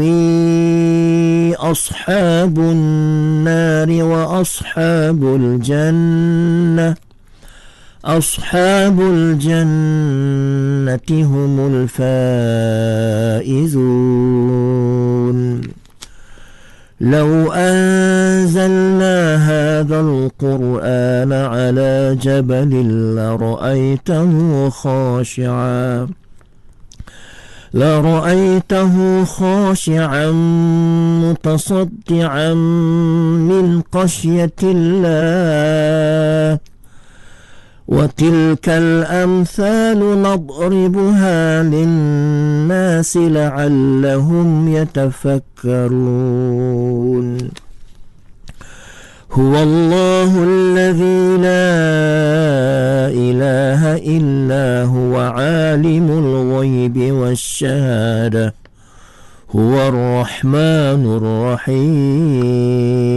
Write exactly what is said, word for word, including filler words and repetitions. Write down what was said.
أصحاب النار وأصحاب الجنة أصحاب الجنة هم الفائزون. لو أنزلنا هذا القرآن على جبل لرأيته خاشعا لرأيته خاشعا متصدعا من خشية الله. وتلك الأمثال نضربها للناس لعلهم يتفكرون. هو الله الذي لا إله إلا هو عالم الغيب والشهادة هو الرحمن الرحيم.